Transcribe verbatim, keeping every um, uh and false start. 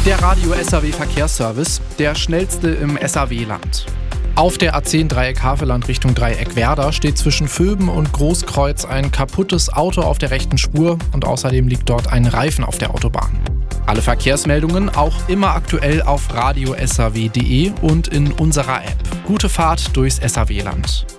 Der Radio S A W Verkehrsservice, der schnellste im S A W-Land. Auf der A zehn Dreieck Havelland Richtung Dreieck Werder steht zwischen Vöben und Großkreuz ein kaputtes Auto auf der rechten Spur und außerdem liegt dort ein Reifen auf der Autobahn. Alle Verkehrsmeldungen auch immer aktuell auf radio s a w punkt d e und in unserer App. Gute Fahrt durchs S A W-Land.